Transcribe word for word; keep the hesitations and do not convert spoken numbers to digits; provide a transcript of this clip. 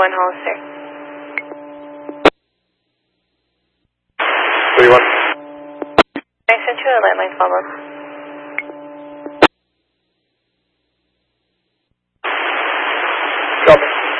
One Hollister. three one. I sent you a landline follow-up.